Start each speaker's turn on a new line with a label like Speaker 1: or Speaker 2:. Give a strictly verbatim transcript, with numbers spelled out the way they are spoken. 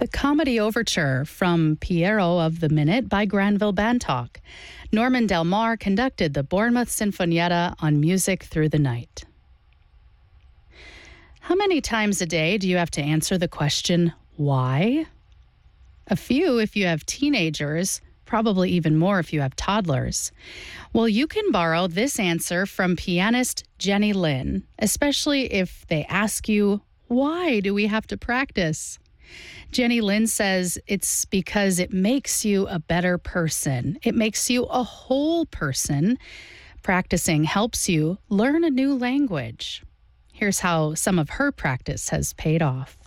Speaker 1: The Comedy Overture from Piero of the Minute by Granville Bantock. Norman Del Mar conducted the Bournemouth Sinfonietta on Music Through the Night. How many times a day do you have to answer the question, why? A few if you have teenagers, probably even more if you have toddlers. Well, you can borrow this answer from pianist Jenny Lin, especially if they ask you, why do we have to practice? Jenny Lin says it's because it makes you a better person. It makes you a whole person. Practicing helps you learn a new language. Here's how some of her practice has paid off.